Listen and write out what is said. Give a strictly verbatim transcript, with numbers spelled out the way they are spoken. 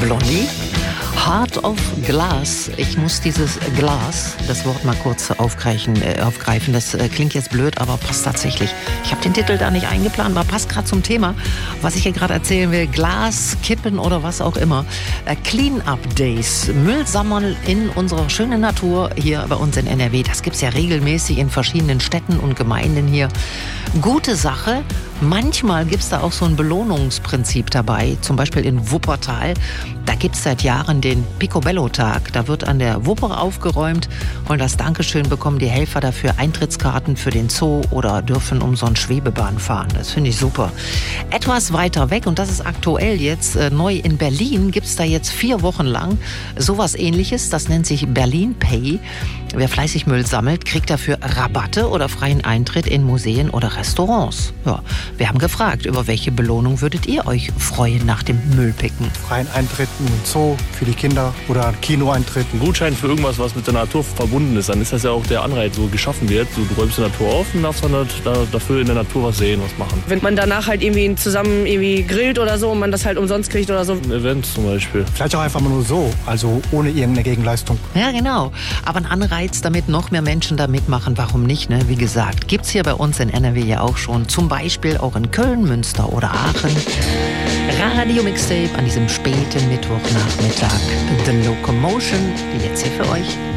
Blondie. Heart of Glass. Ich muss dieses Glas, das Wort mal kurz aufgreifen. Äh, aufgreifen. Das äh, klingt jetzt blöd, aber passt tatsächlich. Ich habe den Titel da nicht eingeplant, aber passt gerade zum Thema, was ich hier gerade erzählen will. Glas, Kippen oder was auch immer. Äh, Clean-up Days. Müll sammeln in unserer schönen Natur hier bei uns in N R W. Das gibt es ja regelmäßig in verschiedenen Städten und Gemeinden hier. Gute Sache. Manchmal gibt es da auch so ein Belohnungsprinzip dabei, zum Beispiel in Wuppertal. Da gibt es seit Jahren den Picobello-Tag. Da wird an der Wupper aufgeräumt und als Dankeschön bekommen die Helfer dafür Eintrittskarten für den Zoo oder dürfen umsonst Schwebebahn fahren. Das finde ich super. Etwas weiter weg, und das ist aktuell jetzt äh, neu in Berlin, gibt es da jetzt vier Wochen lang sowas Ähnliches. Das nennt sich Berlin Pay. Wer fleißig Müll sammelt, kriegt dafür Rabatte oder freien Eintritt in Museen oder Restaurants. Ja. Wir haben gefragt, über welche Belohnung würdet ihr euch freuen nach dem Müllpicken? Freien Eintritt in den Zoo für die Kinder oder Kinoeintritt. Ein Gutschein für irgendwas, was mit der Natur verbunden ist. Dann ist das ja auch der Anreiz, so geschaffen wird. Du räumst die Natur auf und darfst dann halt dafür in der Natur was sehen, was machen. Wenn man danach halt irgendwie zusammen irgendwie grillt oder so und man das halt umsonst kriegt oder so. Ein Event zum Beispiel. Vielleicht auch einfach mal nur so, also ohne irgendeine Gegenleistung. Ja, genau. Aber ein Anreiz, damit noch mehr Menschen da mitmachen, warum nicht? Ne? Wie gesagt, gibt's hier bei uns in N R W ja auch schon. Zum Beispiel auch in Köln, Münster oder Aachen. Radio Mixtape an diesem späten Mittwochnachmittag. The Locomotion, jetzt hier für euch.